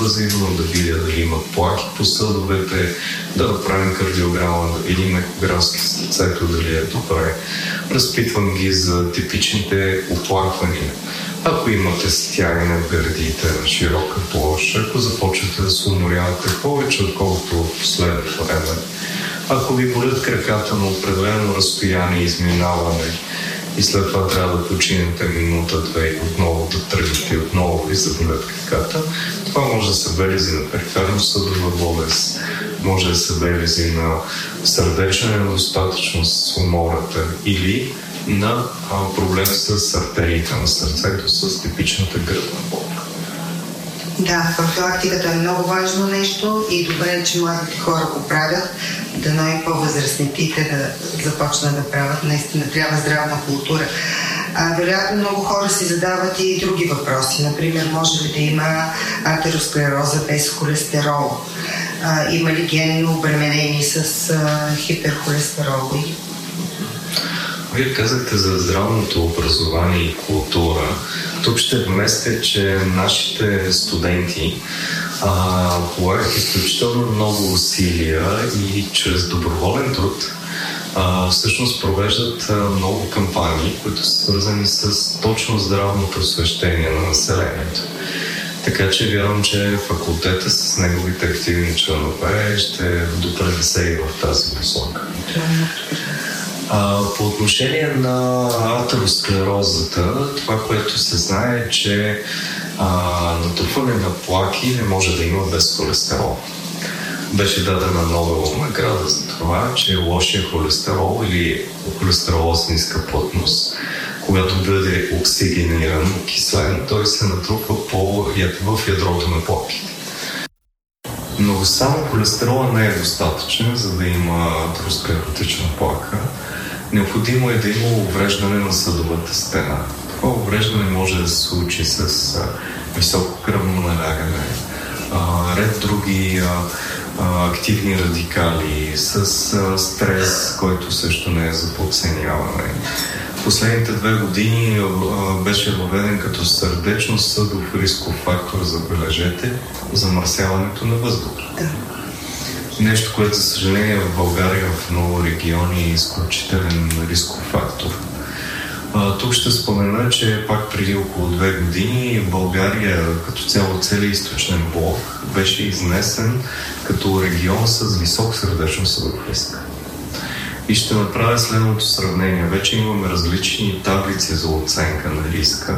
инвазивно, да видя дали има плахи по съдовете, да направим кардиограма, да видим екографски сърцето дали е добре. Разпитвам ги за типичните оплаквания. Ако имате стягане в гърдите на широка площ, ако започвате да се уморявате повече, отколкото в последното време, ако ви болят краката на определено разстояние, изминаване и след това трябва да починете минута-две и отново да тръгнете и отново ви заболят краката, това може да се белези на периферно-съдова болест, може да се белези на сърдечна недостатъчност с умората или на проблем с артериите на сърцето, с типичната гръдна болка. Да, профилактиката е много важно нещо и добре, че младите хора го правят, дано и по-възрастните да започнат да правят. Наистина трябва здравна култура. Вероятно много хора си задават и други въпроси. Например, може ли да има атеросклероза без холестерол? Има ли генно обременени с хиперхолестерол? Вие казахте за здравното образование и култура. Тук ще вместя, че нашите студенти полагат изключително много усилия и чрез доброволен труд всъщност провеждат много кампании, които са свързани с точно здравно просвещение на населението. Така че вярвам, че факултета с неговите активни членове ще допринесе и в тази посока. По отношение на атеросклерозата, това, което се знае е, че натрупване на плаки не може да има без холестерол. Беше дадена Нобелова награда за това, че лошия холестерол или холестерол с ниска плътност, когато бъде оксигениран, окислен, той се натрупва в ядрото на плаките. Но само холестерола не е достатъчен, за да има атеросклеротична плака. Необходимо е да има увреждане на съдовата стена. Това увреждане може да се случи с високо кръвно налягане, ред други активни радикали, с стрес, който също не е за подценяване. Последните 2 години беше въведен като сърдечно-съдов рисков фактор, забележете, замърсяването на въздуха. Нещо, което, за съжаление, в България в много региони е изключителен рисков фактор. Тук ще спомена, че пак преди около 2 години България, като цяло целият източен блок, беше изнесен като регион с висок сърдечно-съдов риск. И ще направя следното сравнение. Вече имаме различни таблици за оценка на риска,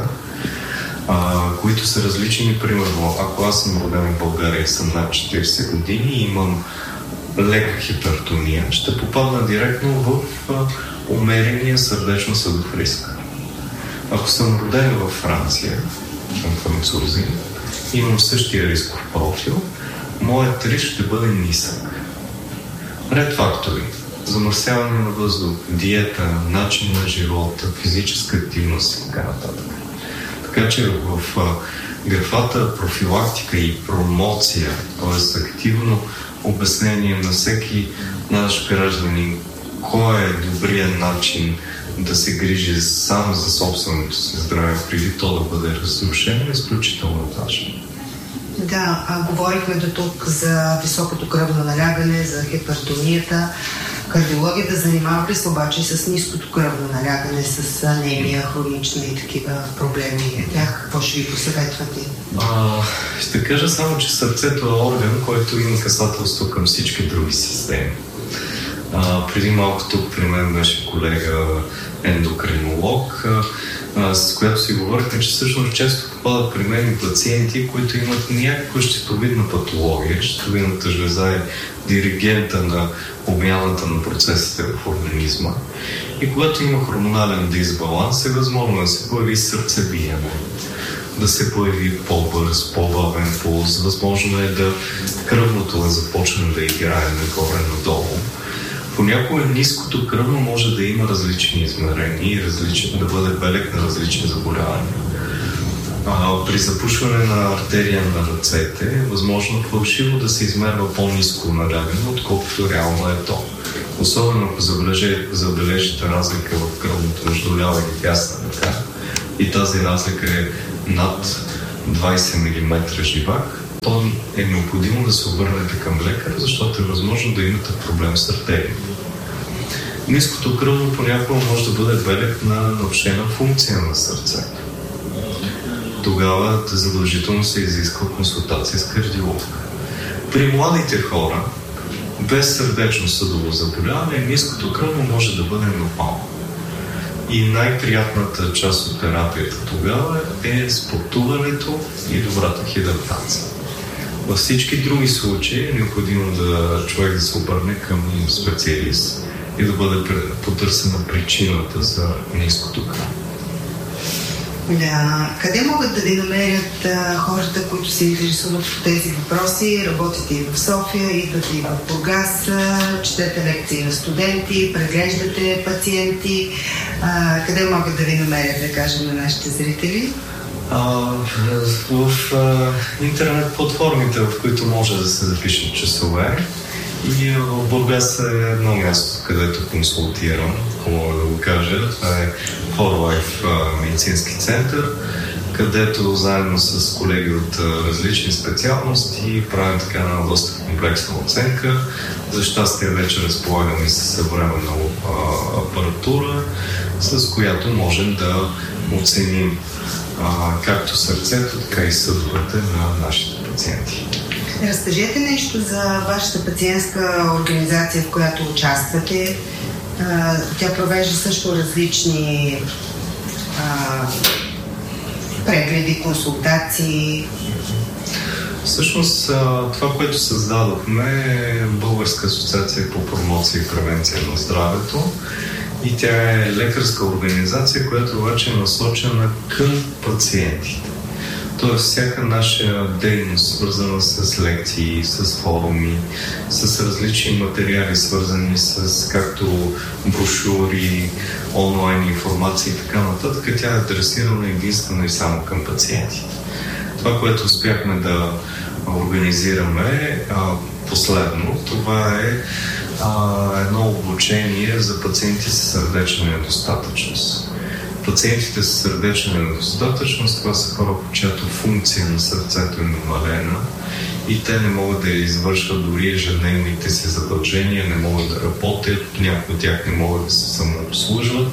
които са различни. Примерно, ако аз съм роден в България и съм над 40 години и имам лека хипертония, ще попадна директно в умерения сърдечно-съдов риск. Ако съм роден във Франция, съм французин, имам същия рисков профил, моят риск ще бъде нисък. Ред фактори: замърсяване на въздух, диета, начин на живота, физическа активност и така нататък. Така че в графата профилактика и промоция, т.е. активно обяснение на всеки наш гражданин кой е добрият начин да се грижи сам за собственото си здраве, преди то да бъде разрушено, е изключително важно. Да, говорихме до тук за високото кръвно налягане, за хипертонията. Кардиологията занимава ли се обаче с ниското кръвно налягане, с анемия, хронична и такива проблеми? Какво ще ви посъветвате? Ще кажа само, че сърцето е орган, който има касателство към всички други системи. Преди малко тук при мен беше колега ендокринолог, с която си говорихме, че всъщност често попадат при мен пациенти, които имат някаква щитовидна патология. Щитовидната жлеза е диригента на обмяната на процесите в организма. И когато има хормонален дисбаланс, е възможно да се появи сърцебиене, да се появи по-бърз, по-бавен пулс. Възможно е да кръвното да започне да играе нагоре-надолу. Понякога ниското кръвно може да има различни измерения и да бъде белег на различни заболявания. При запушване на артерия на ръцете е възможно фалшиво да се измерва по-ниско налягане, отколкото реално е то. Особено ако забележите разлика в кръвното между лява и дясна ръка и тази разлика е над 20 мм живак, то е необходимо да се обърнете към лекар, защото е възможно да имате проблем с артерията. Ниското кръвно понякога може да бъде белег на нарушена функция на сърцето. Тогава задължително се изисква консултация с кардиолог. При младите хора, без сърдечно-съдово заболяване, ниското кръвно може да бъде нормално. И най-приятната част от терапията тогава е спортуването и добрата хидратация. Във всички други случаи е необходимо човек да се обърне към специалист и да бъде потърсена причината за ниското кръвно. Да. Къде могат да ви намерят хората, които се интересуват от тези въпроси? Работите и в София, идвате и в Бургас, четете лекции на студенти, преглеждате пациенти. Къде могат да ви намерят, да кажем, на нашите зрители? В интернет платформите, в които може да се запишат часове. И в Бургас е едно място, където консултирам, ако мога да го кажа. Това е ForLife медицински център, където заедно с колеги от различни специалности правим така една доста комплексна оценка. За щастие вече разполагаме с съвременна апаратура, с която можем да оценим както сърцето, така и съдовете на нашите пациенти. Разкажете нещо за вашата пациентска организация, в която участвате. Тя провежда също различни прегледи, консултации. Всъщност това, което създадохме, е Българска асоциация по промоция и превенция на здравето. И тя е лекарска организация, която обаче е насочена към пациентите. Тоест, всяка наша дейност, свързана с лекции, с форуми, с различни материали, свързани с както брошури, онлайн информация и така нататък, тя е адресирана единствено и само към пациентите. Това, което успяхме да организираме последно, това е едно обучение за пациенти с сърдечна недостатъчност. Пациентите с сърдечна недостатъчност, това са хора, чиято функция на сърцето е намалена и те не могат да извършват дори ежедневните си задължения, не могат да работят, някои от тях не могат да се самообслужват.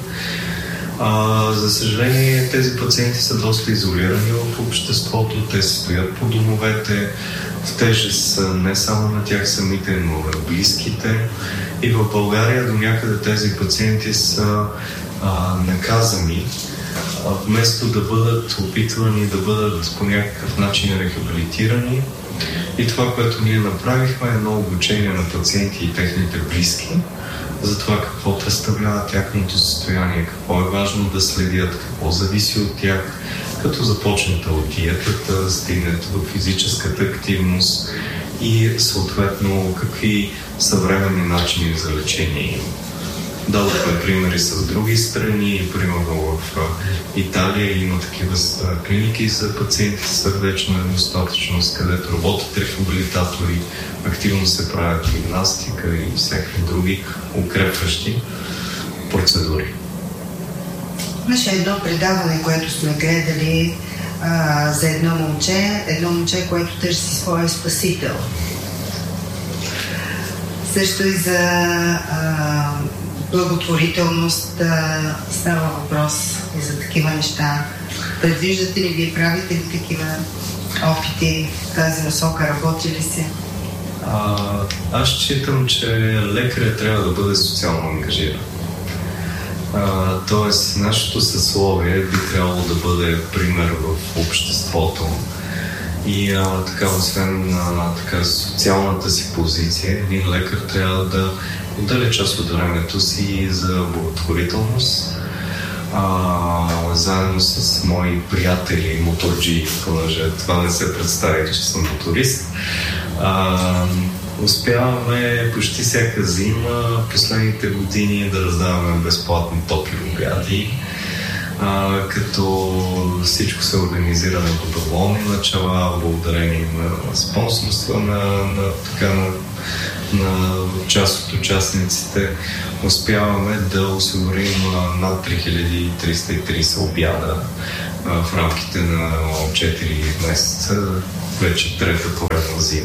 За съжаление, тези пациенти са доста изолирани в обществото, те си стоят по домовете, в тежест не само на тях самите, но и на близките. И в България до някъде тези пациенти са наказани, вместо да бъдат опитвани да бъдат по някакъв начин рехабилитирани. И това, което ние направихме, е едно обучение на пациенти и техните близки за това какво представлява тяхното състояние, какво е важно да следят, какво зависи от тях, като започнете от диетата, стигнете до физическата активност и съответно какви съвременни начини за лечение има. Дадохме примери с други страни, примерно в Италия има такива клиники за пациенти с сърдечна недостатъчност, където работят рехабилитатори, активно се правят гимнастика и всякакви други укрепващи процедури. Имаше едно предаване, което сме гледали за едно момче, което търси своя спасител. Също и за благотворителност става въпрос и за такива неща. Предвиждате ли, вие правите ли такива опити в тази насока, работи ли се? Аз считам, че лекарят трябва да бъде социално ангажиран. Тоест, нашето съсловие би трябвало да бъде пример в обществото. И така, освен на социалната си позиция, един лекар трябва да отделя част от времето си за благотворителност. Заедно с мои приятели моторджи, понеже това не се представи, че съм моторист, успяваме почти всяка зима последните години да раздаваме безплатно топли обяди, като всичко се организира на доброволни начала, благодарение на спонсорство на част от участниците. Успяваме да осигурим над 3330 обяда в рамките на 4 месеца вече трета поредна зима.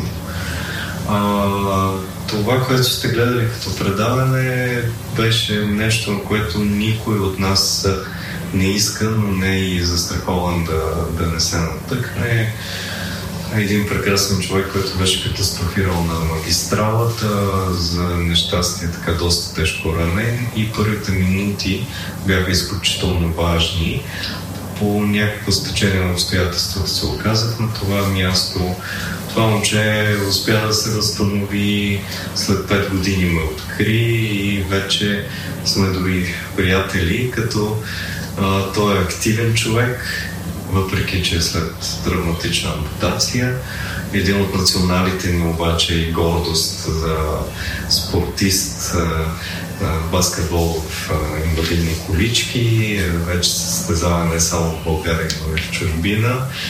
Това, което сте гледали като предаване, беше нещо, на което никой от нас не иска, но не е и застрахован да не се натъкне. Един прекрасен човек, който беше катастрофирал на магистралата, за нещастие така доста тежко ранен, и първите минути бяха изключително важни. По някакво стечение на обстоятелствата се оказах на това място. Това момче успя да се възстанови, след 5 години ме откри и вече сме дори приятели, като той е активен човек, въпреки че е след травматична ампутация. Един от националите ни обаче и гордост за спортист, баскетбол в инвалидни колички, вече се състезава не само в България, но и в чужбина.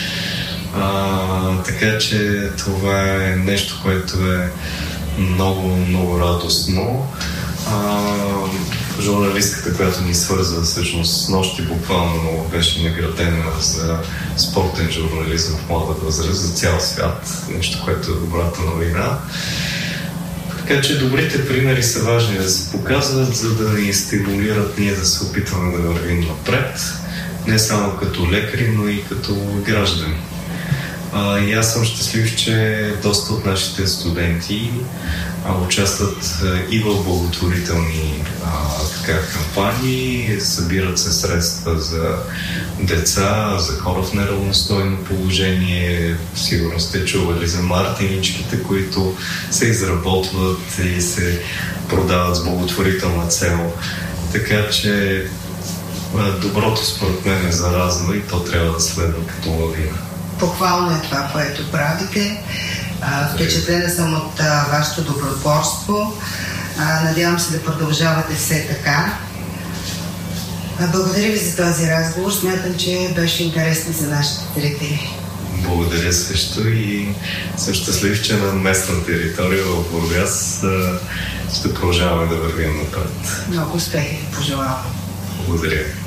Така че това е нещо, което е много, много радостно. Журналистката, която ни свърза, всъщност нощи буквално беше наградена за спортен журнализъм в млада възраст за цял свят. Нещо, което е добрата новина. Така че добрите примери са важни да се показват, за да ни стимулират ние да се опитваме да вървим напред. Не само като лекари, но и като граждани. И аз съм щастлив, че доста от нашите студенти участват и в благотворителни кампании, събират се средства за деца, за хора в неравностойно положение. Сигурно сте чували за мартиничките, които се изработват и се продават с благотворителна цел. Така че доброто според мен е заразно и то трябва да следва като лавина. Похвално е това, което правите. Впечатлена съм от вашето добротворство. Надявам се да продължавате все така. Благодаря ви за този разговор. Смятам, че беше интересно за нашите зрители. Благодаря също и съм щастлив, че на местна територия в Бургас ще продължаваме да вървим напред. Много успехи ви пожелавам. Благодаря.